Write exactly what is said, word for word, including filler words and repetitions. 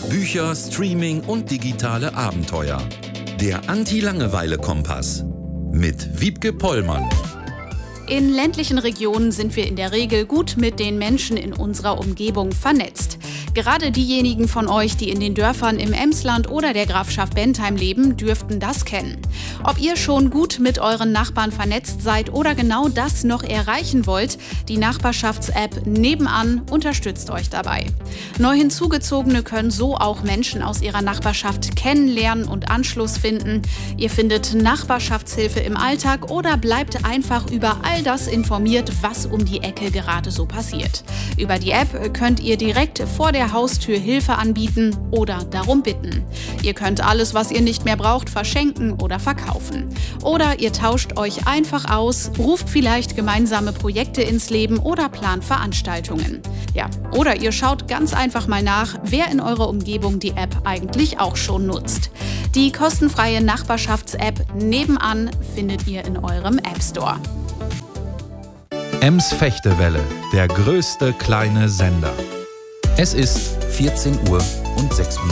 Bücher, Streaming und digitale Abenteuer. Der Anti-Langeweile-Kompass mit Wiebke Pollmann. In ländlichen Regionen sind wir in der Regel gut mit den Menschen in unserer Umgebung vernetzt. Gerade diejenigen von euch, die in den Dörfern im Emsland oder der Grafschaft Bentheim leben, dürften das kennen. Ob ihr schon gut mit euren Nachbarn vernetzt seid oder genau das noch erreichen wollt, die Nachbarschafts-App Nebenan unterstützt euch dabei. Neu Hinzugezogene können so auch Menschen aus ihrer Nachbarschaft kennenlernen und Anschluss finden. Ihr findet Nachbarschaftshilfe im Alltag oder bleibt einfach über all das informiert, was um die Ecke gerade so passiert. Über die App könnt ihr direkt vor der Haustür Hilfe anbieten oder darum bitten. Ihr könnt alles, was ihr nicht mehr braucht, verschenken oder verkaufen. Oder ihr tauscht euch einfach aus, ruft vielleicht gemeinsame Projekte ins Leben oder plant Veranstaltungen. Ja, oder ihr schaut ganz einfach mal nach, wer in eurer Umgebung die App eigentlich auch schon nutzt. Die kostenfreie Nachbarschafts-App Nebenan findet ihr in eurem App Store. Ems Fechtewelle, der größte kleine Sender. Es ist vierzehn Uhr und sechs Minuten.